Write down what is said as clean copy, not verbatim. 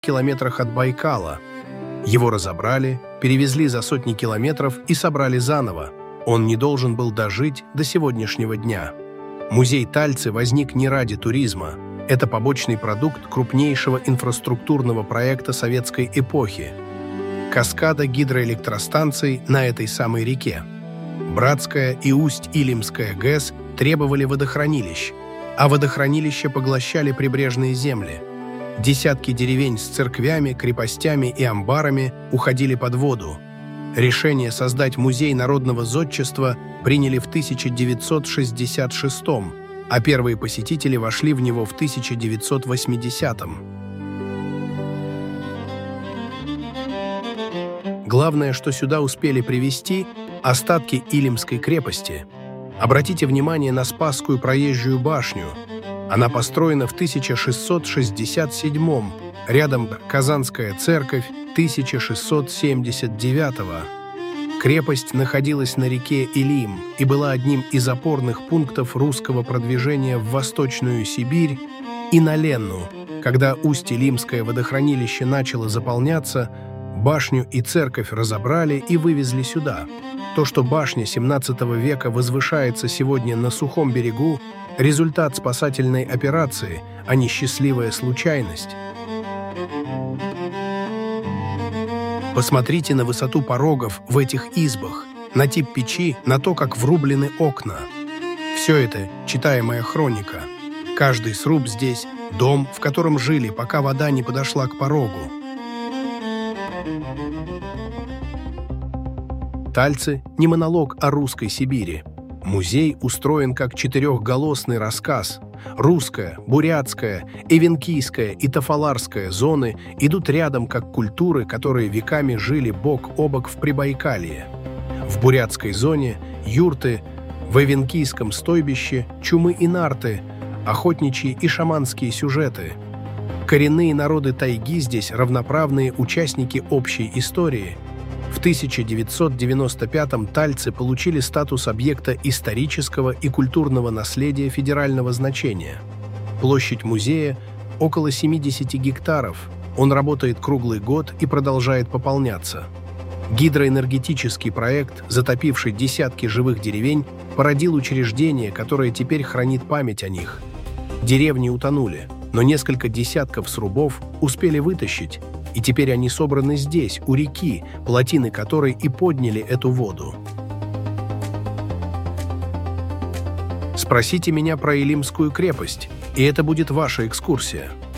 километрах от Байкала. Его разобрали, перевезли за сотни километров и собрали заново. Он не должен был дожить до сегодняшнего дня. Музей Тальцы возник не ради туризма. Это побочный продукт крупнейшего инфраструктурного проекта советской эпохи – каскада гидроэлектростанций на этой самой реке. Братская и Усть-Илимская ГЭС требовали водохранилищ, а водохранилища поглощали прибрежные земли. Десятки деревень с церквями, крепостями и амбарами уходили под воду. Решение создать музей народного зодчества приняли в 1966 году, а первые посетители вошли в него в 1980-м. Главное, что сюда успели привезти – остатки Илимской крепости. Обратите внимание на Спасскую проезжую башню. Она построена в 1667-м, рядом Казанская церковь 1679-го. Крепость находилась на реке Илим и была одним из опорных пунктов русского продвижения в Восточную Сибирь и на Ленну. Когда Усть-Илимское водохранилище начало заполняться, башню и церковь разобрали и вывезли сюда. То, что башня XVII века возвышается сегодня на сухом берегу, результат спасательной операции, а не счастливая случайность. Посмотрите на высоту порогов в этих избах, на тип печи, на то, как врублены окна. Все это читаемая хроника. Каждый сруб здесь – дом, в котором жили, пока вода не подошла к порогу. Тальцы – не монолог о русской Сибири. Музей устроен как четырехголосный рассказ. Русская, бурятская, эвенкийская и тафаларская зоны идут рядом как культуры, которые веками жили бок о бок в Прибайкалье. В бурятской зоне – юрты, в эвенкийском стойбище – чумы и нарты, охотничьи и шаманские сюжеты. Коренные народы тайги здесь равноправные участники общей истории. В 1995-м тальцы получили статус объекта исторического и культурного наследия федерального значения. Площадь музея – около 70 гектаров. Он работает круглый год и продолжает пополняться. Гидроэнергетический проект, затопивший десятки живых деревень, породил учреждение, которое теперь хранит память о них. Деревни утонули, но несколько десятков срубов успели вытащить, и теперь они собраны здесь, у реки, плотины которой и подняли эту воду. Спросите меня про Илимскую крепость, и это будет ваша экскурсия.